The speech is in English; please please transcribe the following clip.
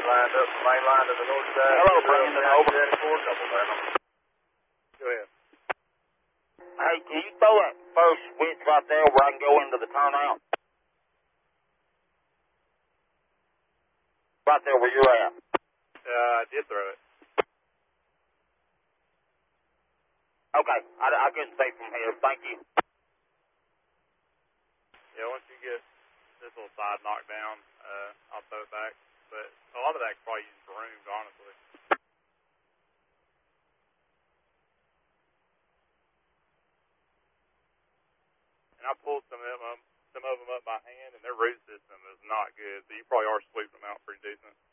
lined up the main line to the north side. Hello, Brandon, over. Couple there. Go ahead. Hey, can you throw that first switch right there where I can go into the turnout? Right there where you're at. I did throw it. Okay, I couldn't see from here. Thank you. Yeah, once you get this little side knocked down, I'll throw it back. But a lot of that can probably use brooms, honestly. And I pulled some of them up by hand, and their root system is not good. So you probably are sweeping them out pretty decent.